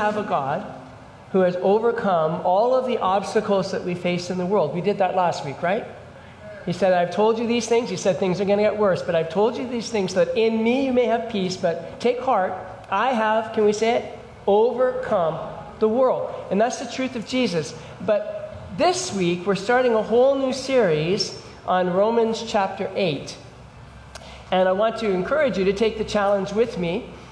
have a God who has overcome all of the obstacles that we face in the world. We did that last week, right? He said, I've told you these things. He said, things are going to get worse, but I've told you these things so that in me you may have peace, but take heart. I have, can we say it? Overcome the world. And that's the truth of Jesus. But this week, we're starting a whole new series on Romans chapter 8. And I want to encourage you to take the challenge with me